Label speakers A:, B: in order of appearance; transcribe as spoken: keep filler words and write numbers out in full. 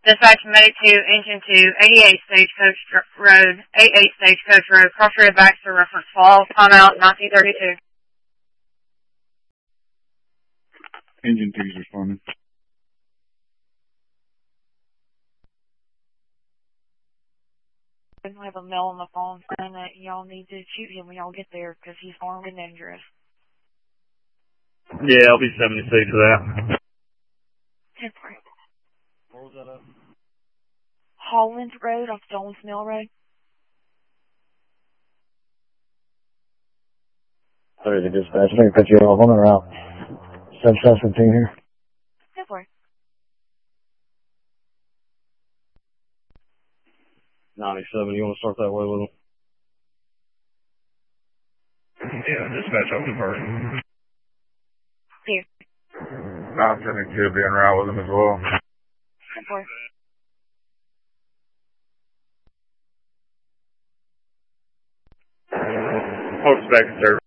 A: Dispatch medic to engine two, eighty-eight Stagecoach Road, eighty-eight Stagecoach Road, Cross Road Baxter, reference Falls, timeout nineteen thirty-two.
B: Engine two's responding.
A: I have a male on the phone saying that y'all need to shoot him when y'all get there because he's armed and dangerous.
C: Yeah, I'll be seventy-six for that.
A: ten four.
C: Where was that at?
A: Holland Road off Stones Mill Road.
D: Sorry, the dispatch. Let me put you off on the route. Sub seventeen here.
A: ten four.
C: ninety-seven, you want to start that way with him?
B: Yeah, dispatch open person.
A: Here.
B: nine seventy-two will be en route with him as well.
A: ten four.
B: Hold respect, sir.